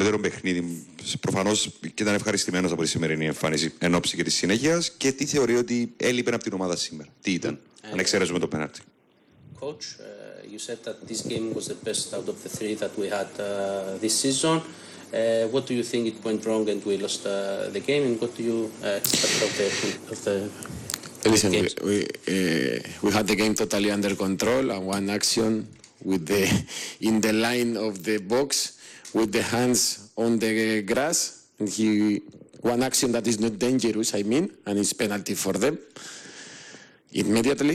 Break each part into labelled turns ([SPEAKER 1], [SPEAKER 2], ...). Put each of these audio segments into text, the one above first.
[SPEAKER 1] καλύτερο παιχνίδι. Προφανώς και ήταν ευχαριστημένος από τη σημερινή εμφάνιση εν ώψη και της συνέχειας. Και τι θεωρεί ότι έλειπε από την ομάδα σήμερα? Τι ήταν, αν εξαιρέσουμε το πέναλτι?
[SPEAKER 2] Coach, you said that this game was the best out of the three that we had this season. What do you think it went wrong and we lost the game, and what do you expect of the
[SPEAKER 3] Listen, we had the game totally under control, and one action with in the line of the box with the hands on the grass, and one action that is not dangerous, I mean, and it's penalty for them immediately.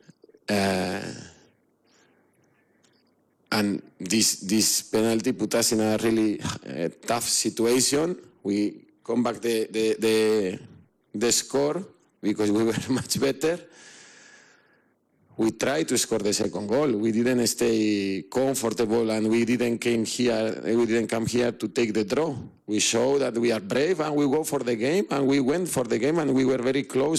[SPEAKER 3] And this penalty put us in a really tough situation. We come back the score because we were much better. We tried to score the second goal. We didn't stay comfortable, and we didn't come here to take the draw. We showed that we are brave, and we go for the game, and we went for the game, and we were very close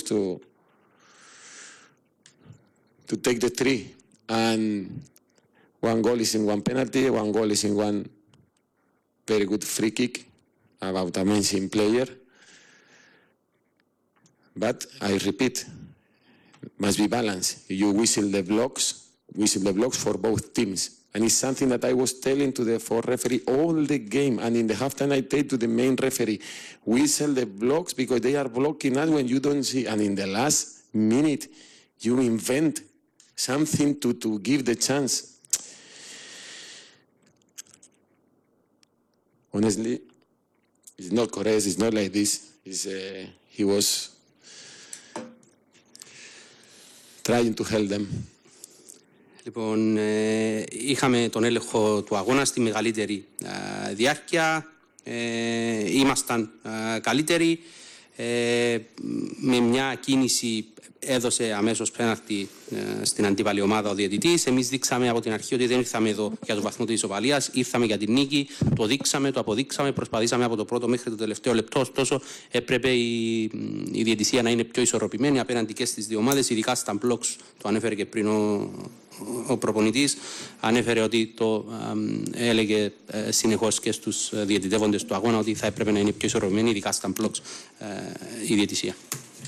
[SPEAKER 3] to take the three. And one goal is in one penalty, one goal is in one very good free kick about a amazing player. But I repeat, must be balanced. You whistle the blocks for both teams. And it's something that I was telling to the fourth referee all the game. And in the halftime I tell to the main referee, whistle the blocks because they are blocking us when you don't see. And in the last minute, you invent something to give the chance. Honestly, it's not correct. It's not like this. He was trying to help them.
[SPEAKER 2] Λοιπόν, είχαμε τον έλεγχο του αγώνα στη μεγαλύτερη διάρκεια. Ήμασταν καλύτεροι. Με μια κίνηση έδωσε αμέσως πέναλτι στην αντίπαλη ομάδα ο διαιτητής. Εμείς δείξαμε από την αρχή ότι δεν ήρθαμε εδώ για το βαθμό της ισοπαλίας, ήρθαμε για την νίκη. Το δείξαμε, το αποδείξαμε, προσπαθήσαμε από το πρώτο μέχρι το τελευταίο λεπτό. Ωστόσο, έπρεπε η διαιτησία να είναι πιο ισορροπημένη απέναντι και στις δύο ομάδες, ειδικά στα blocks. Το ανέφερε και πριν ο προπονητής. Ανέφερε ότι έλεγε συνεχώς και στους διαιτητεύοντες του αγώνα ότι θα έπρεπε να είναι πιο ισορροπημένη, ειδικά στα blocks, η διαιτησία.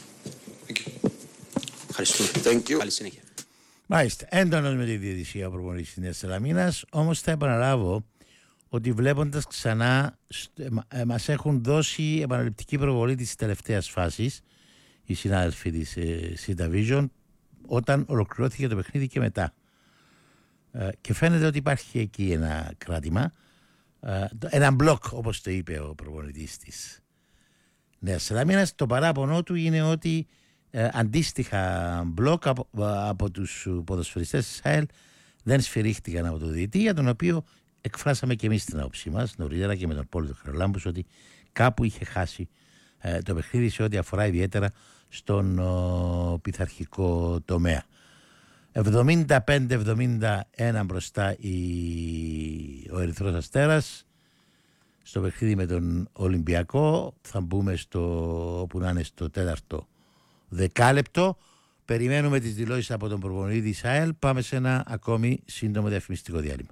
[SPEAKER 3] Thank you.
[SPEAKER 2] Καλή συνέχεια.
[SPEAKER 4] Μάλιστα, έντονος με τη διαιτησία ο προπονητής της Νέας Σαλαμίνας. Όμως θα επαναλάβω ότι βλέποντας ξανά μας έχουν δώσει επαναληπτική προβολή της τελευταίας φάσης οι συνάδελφοι της C-Division όταν ολοκληρώθηκε το παιχνίδι και μετά. Και φαίνεται ότι υπάρχει εκεί ένα κράτημα, ένα μπλοκ όπως το είπε ο προπονητής της Νέας Σαλαμίνας. Το παράπονο του είναι ότι αντίστοιχα μπλοκ από τους ποδοσφαιριστές της ΑΕΛ δεν σφυρίχτηκαν από το διαιτητή, για τον οποίο εκφράσαμε και εμείς την άποψή μας νωρίτερα και με τον Πόλο Χαραλάμπους ότι κάπου είχε χάσει το παιχνίδι σε ό,τι αφορά ιδιαίτερα στον πειθαρχικό τομέα. 75-71 μπροστά ο Ερυθρός Αστέρας στο παιχνίδι με τον Ολυμπιακό. Θα μπούμε όπου να είναι στο τέταρτο δεκάλεπτο. Περιμένουμε τις δηλώσεις από τον προπονητή της ΑΕΛ. Πάμε σε ένα ακόμη σύντομο διαφημιστικό διάλειμμα.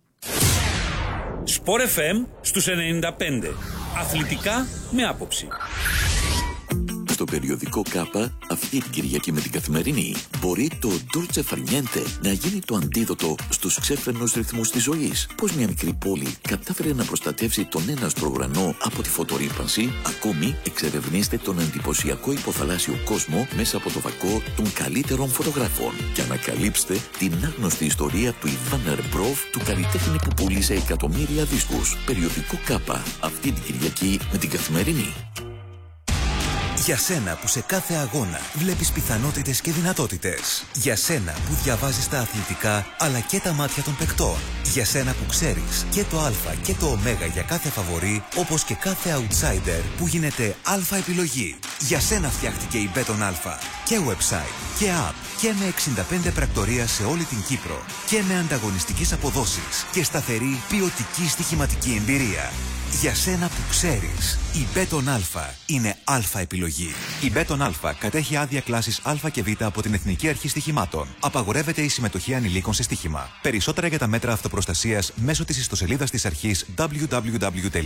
[SPEAKER 5] Sport FM στους 95. Αθλητικά με άποψη.
[SPEAKER 6] Στο περιοδικό ΚΑΠΑ αυτή την Κυριακή με την Καθημερινή μπορεί το Dolce Far Niente να γίνει το αντίδοτο στους ξέφρενους ρυθμούς της ζωής. Πώς μια μικρή πόλη κατάφερε να προστατεύσει τον έναστρο ουρανό από τη φωτορύπανση. Ακόμη εξερευνήστε τον εντυπωσιακό υποθαλάσσιο κόσμο μέσα από το βακό των καλύτερων φωτογράφων και ανακαλύψτε την άγνωστη ιστορία του Ιβάν Ερμπρόβ, του καλλιτέχνη που πούλησε εκατομμύρια δίσκους. Περιοδικό ΚΑΠΑ αυτή την Κυριακή με την Καθημερινή.
[SPEAKER 7] Για σένα που σε κάθε αγώνα βλέπεις πιθανότητες και δυνατότητες. Για σένα που διαβάζεις τα αθλητικά αλλά και τα μάτια των παικτών. Για σένα που ξέρεις και το α και το ω για κάθε φαβορί, όπως και κάθε outsider που γίνεται αλφα επιλογή. Για σένα φτιάχτηκε η Μπέτον Αλφα. Και website και app και με 65 πρακτορία σε όλη την Κύπρο. Και με ανταγωνιστικές αποδόσεις και σταθερή ποιοτική στοιχηματική εμπειρία. Για σένα που ξέρεις, η Μπέτον Αλφα είναι αλφα επιλογή. Η Μπέτον Αλφα κατέχει άδεια κλάσης Α και Β από την Εθνική Αρχή Στοιχημάτων. Απαγορεύεται η συμμετοχή ανηλίκων σε στοίχημα. Περισσότερα για τα μέτρα αυτοπροστασίας μέσω της ιστοσελίδας της αρχής www.